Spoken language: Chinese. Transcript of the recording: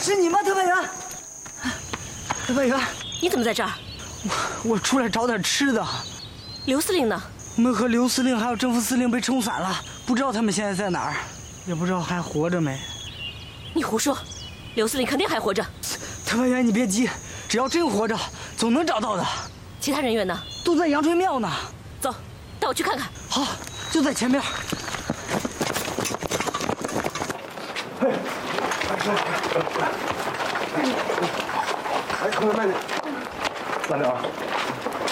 是你吗，特派员？特派员， 你怎么在这儿？ 我出来找点吃的。 刘司令呢？ 我们和刘司令还有正副司令被冲散了，不知道他们现在在哪儿，也不知道还活着没。 你胡说，刘司令肯定还活着。 特派员，你别急，只要真活着，总能找到的。 其他人员呢？ 都在阳春庙呢。 走，带我去看看。 好，就在前面。 哎，快点慢点，慢点啊！